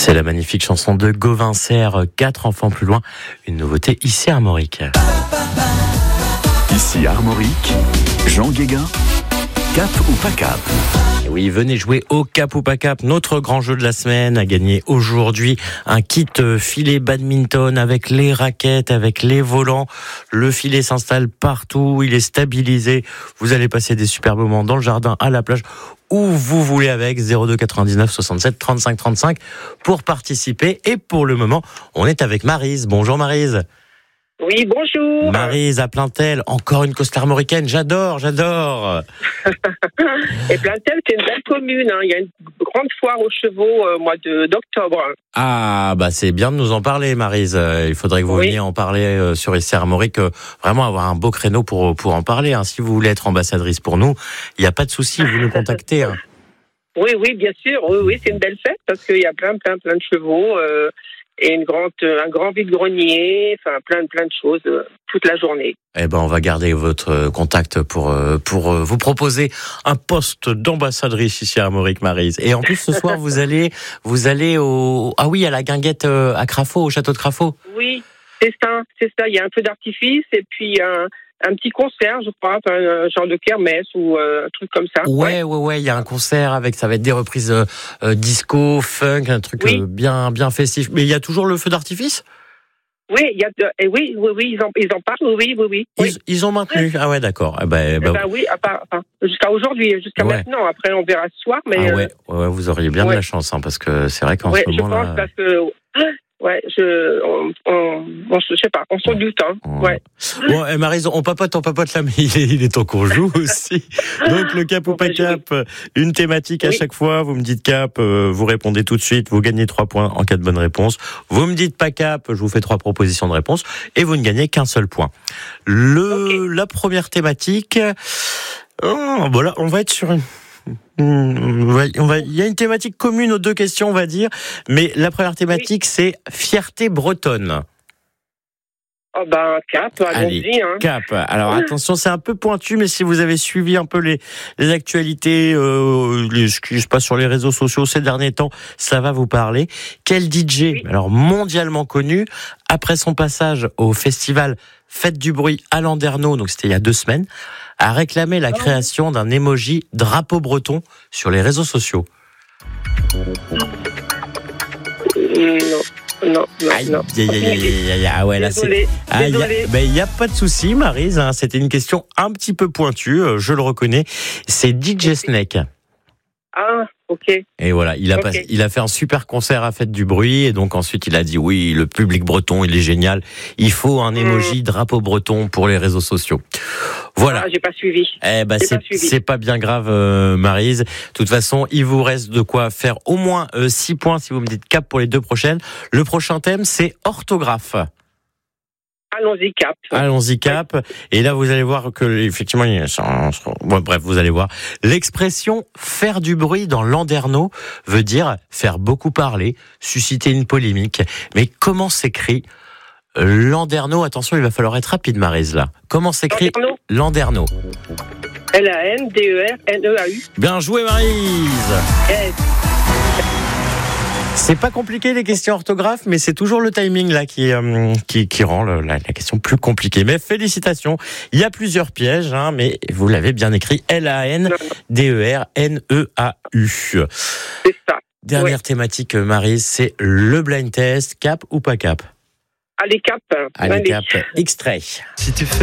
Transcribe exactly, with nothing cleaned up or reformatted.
C'est la magnifique chanson de Gauvin Serre, quatre enfants plus loin, une nouveauté ici à Armorique. Ici à Armorique, Jean Guéguin, cap ou pas cap? Et oui, venez jouer au cap ou pas cap, notre grand jeu de la semaine, a gagné aujourd'hui un kit filet badminton avec les raquettes, avec les volants. Le filet s'installe partout, il est stabilisé. Vous allez passer des super moments dans le jardin, à la plage, où vous voulez avec zéro deux quatre-vingt-dix-neuf soixante-sept trente-cinq trente-cinq pour participer. Et pour le moment, on est avec Maryse. Bonjour Maryse. Oui, bonjour. Maryse à Plaintel, encore une costa armoricaine, j'adore, j'adore. Et Plaintel, c'est une belle commune, hein. Il y a une grande foire aux chevaux euh, au mois de, d'octobre. Ah, bah c'est bien de nous en parler, Maryse. Euh, il faudrait que vous Oui. veniez en parler euh, sur Ici à Armorique, euh, vraiment avoir un beau créneau pour, pour en parler. Hein. Si vous voulez être ambassadrice pour nous, il n'y a pas de souci, vous nous contactez. Hein. Oui, oui, bien sûr. Oui, oui, c'est une belle fête parce qu'il y a plein, plein, plein de chevaux euh, et une grande, un grand vide-grenier, enfin plein, plein de choses euh, toute la journée. Eh ben, on va garder votre contact pour euh, pour euh, vous proposer un poste d'ambassadrice ici à Armorique, Maryse. Et en plus, ce soir, vous allez vous allez au ah oui à la guinguette euh, à Crafaud, au château de Crafaud. Oui, c'est ça, c'est ça. Il y a un peu d'artifice et puis un, un petit concert, je crois, un, un genre de kermesse ou euh, un truc comme ça. Ouais, ouais, ouais. Il y a un concert avec, ça va être des reprises euh, euh, disco, funk, un truc Oui. euh, bien bien festif. Mais il y a toujours le feu d'artifice. Oui, il y a, de- et oui, oui, oui, ils en, ils en parlent, oui, oui, oui. oui. Ils, ils ont maintenu. Ah ouais, d'accord. Ah bah, Eh bah, ben oui, à part- enfin, jusqu'à aujourd'hui, jusqu'à Ouais. maintenant. Après, on verra ce soir, mais ah euh, ouais, ouais, vous auriez bien de ouais. la chance, hein, parce que c'est vrai qu'en ouais, ce je moment pense là. parce que, ouais, je, on, on, on se- je sais pas, on s'en doute, hein. Ouais. Bon, eh, Maryse, on papote, on papote là, mais il est, il est temps qu'on joue aussi. Donc, le cap ou pas cap, une thématique à Oui. chaque fois. Vous me dites cap, euh, vous répondez tout de suite, vous gagnez trois points en cas de bonne réponse. Vous me dites pas cap, je vous fais trois propositions de réponse et vous ne gagnez qu'un seul point. Le, Ok. la première thématique, oh, voilà, on va être sur une, on va, on va, il y a une thématique commune aux deux questions, on va dire, mais la première thématique, c'est fierté bretonne. Oh ben, cap, allons-y, Allez, hein. cap. Alors attention, c'est un peu pointu, mais si vous avez suivi un peu les, les actualités, euh, les, ce qui se passe sur les réseaux sociaux ces derniers temps, ça va vous parler. Quel D J, Oui. alors mondialement connu, après son passage au festival Fête du bruit à Landerneau, donc c'était il y a deux semaines, a réclamé la création d'un emoji drapeau breton sur les réseaux sociaux. Non, non, non, Aïe, non. aïe, aïe, aïe, aïe, ah ouais, là c'est. Désolé, Ah, il désolé. n'y a, pas de souci, Maryse. Hein, c'était une question un petit peu pointue, euh, je le reconnais. C'est D J Snake. Ah, ok. Et voilà, il a, Ok. pas, il a fait un super concert à Fête du bruit. Et donc ensuite, il a dit oui, le public breton, il est génial. Il faut un emoji drapeau breton pour les réseaux sociaux. Voilà. Ah, j'ai pas suivi. Eh ben, j'ai c'est, pas suivi. c'est pas bien grave, euh, Maryse. De toute façon, il vous reste de quoi faire au moins euh, six points si vous me dites cap pour les deux prochaines. Le prochain thème, c'est orthographe. Allons-y, cap. Allons-y cap. Et là, vous allez voir que effectivement, il y a... bon, bref, vous allez voir. L'expression faire du bruit dans Landerneau veut dire faire beaucoup parler, susciter une polémique. Mais comment s'écrit Landerneau? Attention, il va falloir être rapide, Maryse, là. Comment s'écrit Landerneau. Landerneau? L A N D E R N E A U. Bien joué, Maryse. Eh, C'est pas compliqué les questions orthographe, mais c'est toujours le timing là qui euh, qui, qui rend le, la, la question plus compliquée. Mais félicitations, il y a plusieurs pièges, hein, mais vous l'avez bien écrit. L A N D E R N E A U. c'est ça. Dernière Ouais. thématique, Maryse, c'est le blind test, cap ou pas cap? Allez, cap. Allez, cap, extrait. Si tu fais